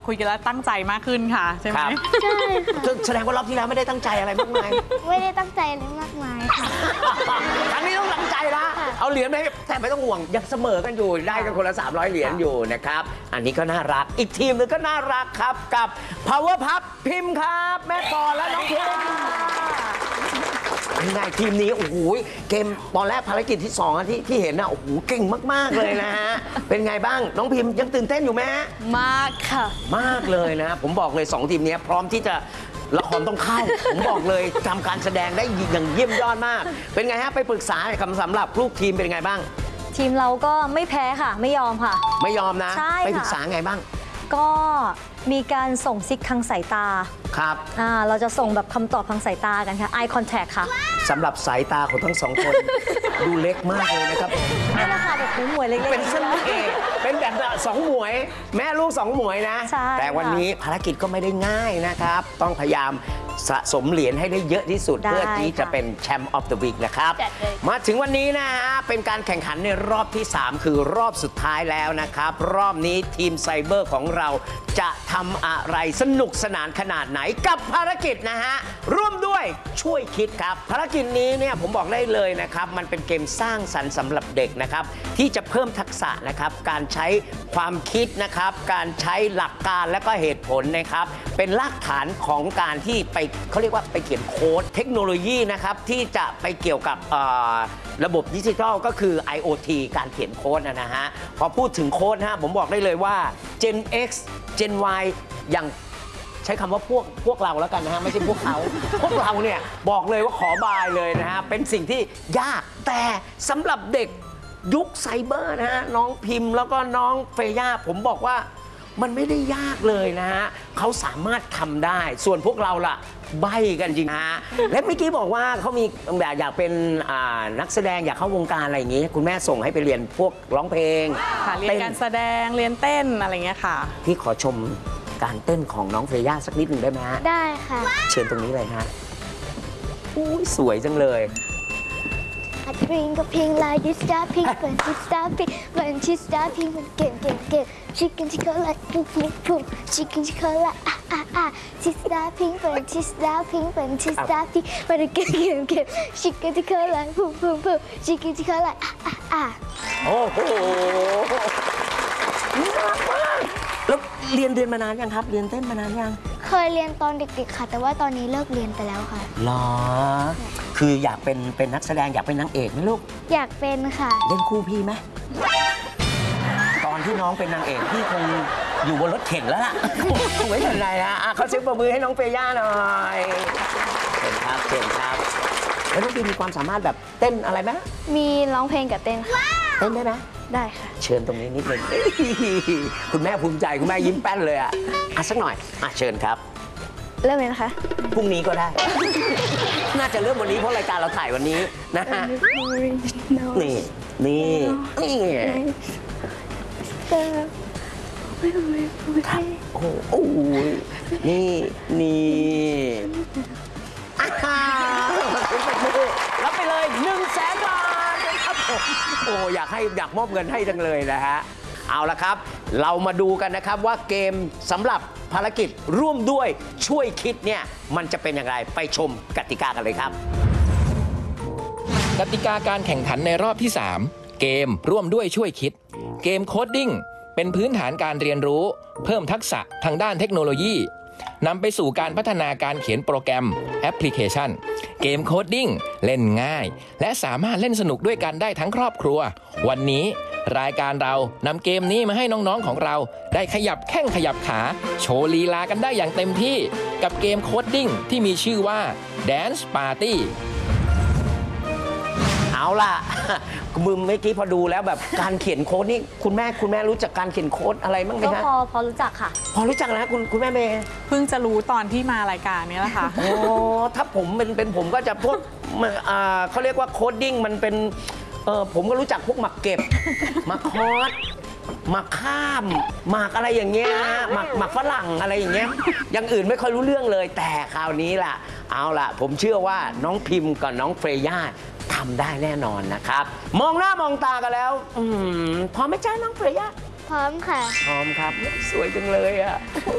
คุยกันแล้วตั้งใจมากขึ้นค่ะใช่ไหมใช่ค่ะแสดงว่ารอบที่แล้วไม่ได้ตั้งใจอะไรมากมายไม่ได้ตั้งใจอะไรมากมายค่ะครั้งนี้ต้องตั้งใจละเอาเหรียญไปแต่ไม่ต้องห่วงยังเสมอกันอยู่ได้กันคนละ300 เหรียญอยู่นะครับอันนี้ก็น่ารักอีกทีมนึงก็น่ารักครับกับ Power Puff พิมพ์ครับแม่ปอและน้องพิมพ์ง่ายทีมนี้โอ้โหเกมตอนแรกภารกิจที่2ที่เห็นนะโอ้โหเก่งมากๆเลยนะฮะเป็นไงบ้างน้องพิมพ์ยังตื่นเต้นอยู่ไหมฮะมากค่ะมากเลยนะผมบอกเลย2 ทีมนี้พร้อมที่จะละครต้องเข้าผมบอกเลยทำการแสดงได้อย่างเยี่ยมยอดมากเป็นไงฮะไปปรึกษาสำหรับลูกทีมเป็นไงบ้างทีมเราก็ไม่แพ้ค่ะไม่ยอมค่ะไม่ยอมนะไปปรึกษาไงบ้างก็มีการส่งซิกทางสายตาครับเราจะส่งแบบคำตอบทางสายตากันค่ะ eye contact ค่ะสำหรับสายตาของทั้ง2 คนดูเล็กมากเลยนะครับนี่แหละค่ะแบบหมวยเล็กๆเป็นเส้นเอกเป็นแบบ2 หมวยแม่ลูก2 หมวยนะแต่วันนี้ภารกิจก็ไม่ได้ง่ายนะครับต้องพยายามสะสมเหรียญให้ได้เยอะที่สุดเพื่อที่จะเป็นแชมป์ออฟเดอะวีคนะครับมาถึงวันนี้นะฮะเป็นการแข่งขันในรอบที่3คือรอบสุดท้ายแล้วนะครับรอบนี้ทีมไซเบอร์ของเราจะทำอะไรสนุกสนานขนาดไหนกับภารกิจนะฮะร่วมด้วยช่วยคิดครับภารกิจนี้เนี่ยผมบอกได้เลยนะครับมันเป็นเกมสร้างสรรค์สำหรับเด็กนะครับที่จะเพิ่มทักษะนะครับการใช้ความคิดนะครับการใช้หลักการและก็เหตุผลนะครับเป็นรากฐานของการที่ไปเขาเรียกว่าไปเขียนโค้ดเทคโนโลยีนะครับที่จะไปเกี่ยวกับระบบดิจิทัลก็คือ IoT การเขียนโค้ดนะฮะพอพูดถึงโค้ดนะฮะผมบอกได้เลยว่า Gen X Gen Y อย่างใช้คำว่าพวกเราแล้วกันนะฮะไม่ใช่พวกเขาพวกเราเนี่ยบอกเลยว่าขอบายเลยนะฮะเป็นสิ่งที่ยากแต่สำหรับเด็กยุคไซเบอร์นะฮะน้องพิมพ์แล้วก็น้องเฟย่าผมบอกว่ามันไม่ได้ยากเลยนะฮะเขาสามารถทำได้ส่วนพวกเราล่ะใบกันจริงฮะและเมื่อกี้บอกว่าเขามีแบบอยากเป็นนักแสดงอยากเข้าวงการอะไรอย่างงี้คุณแม่ส่งให้ไปเรียนพวกร้องเพลงค่ะเรียนการแสดงเรียนเต้นอะไรเงี้ยค่ะพี่ขอชมการเต้นของน้องเฟย่าสักนิดหนึ่งได้ไหมฮะได้ค่ะเชิญตรงนี้เลยฮะอุ้ยสวยจังเลย A drink of pink like you stopping when she stopping when get chicken like boom chicken like she stopping when she stopping when get chicken like boom chicken like โอ้โหน่ารักมากแล้วเรียนมานานยังครับเรียนเต้นมานานยังเคยเรียนตอนเด็กๆค่ะแต่ว่าตอนนี้เลิกเรียนไปแล้วค่ะหรอคืออยากเป็นนักแสดงอยากเป็นนางเอกไหมลูกอยากเป็นค่ะเล่นคู่พี่ไหมตอนที่น้องเป็นนางเอกพี่คงอยู่บนรถเข็นแล้วล่ะไม่เป็นไรนะเขาเสียงปรบมือให้น้องเฟย่าหน่อยเชิญครับเชิญครับแล้วน้องพี่มีความสามารถแบบเต้นอะไรไหมมีร้องเพลงกับเต้นค่ะเต้นได้ไหมได้ค่ะเชิญตรงนี้นิดนึงคุณแม่ภูมิใจคุณแม่ยิ้มแป้นเลยสักหน่อยเชิญครับเริ่มเลยนะคะพรุ่งนี้ก็ได้น่าจะเริ่มวันนี้เพราะรายการเราถ่ายวันนี้นะฮะนี่ครับโอ้โหนี่รับไปเลย100,000 บาทครับผมโอ้อยากมอบเงินให้จังเลยนะฮะเอาละครับเรามาดูกันนะครับว่าเกมสำหรับภารกิจร่วมด้วยช่วยคิดเนี่ยมันจะเป็นอย่างไรไปชมกติกากันเลยครับกติกาการแข่งขันในรอบที่ 3 เกมร่วมด้วยช่วยคิดเกมโคดดิ้งเป็นพื้นฐานการเรียนรู้เพิ่มทักษะทางด้านเทคโนโลยีนำไปสู่การพัฒนาการเขียนโปรแกรมแอปพลิเคชันเกมโคดดิ้งเล่นง่ายและสามารถเล่นสนุกด้วยกันได้ทั้งครอบครัววันนี้รายการเรานำเกมนี้มาให้น้องๆของเราได้ขยับแข้งขยับขาโชว์ลีลากันได้อย่างเต็มที่กับเกมโคดดิ้งที่มีชื่อว่า Dance Party เอาล่ะมึงเมื่อกี้พอดูแล้วแบบการเขียนโค้ดนี่คุณแม่รู้จักการเขียนโค้ดอะไรบ้างไหมฮะก็พอรู้จักค่ะพอรู้จักนะคุณแม่เมย์เพิ่งจะรู้ตอนที่มารายการนี้แหละค่ะโอ้ถ้าผมเป็นผมก็จะพวกเขาเรียกว่าโคดดิ้งมันเป็นผมก็รู้จักพวกหมักเก็บหมักคอร์สหมักข้ามหมักอะไรอย่างเงี้ยหมักฝรั่งอะไรอย่างเงี้ยอย่างอื่นไม่ค่อยรู้เรื่องเลยแต่คราวนี้ล่ะเอาล่ะผมเชื่อว่าน้องพิมพ์กับน้องเฟย่าทำได้แน่นอนนะครับมองหน้ามองตากันแล้วพร้อมไหมจ้าน้องเฟย่าพร้อมค่ะพร้อมครับสวยจังเลย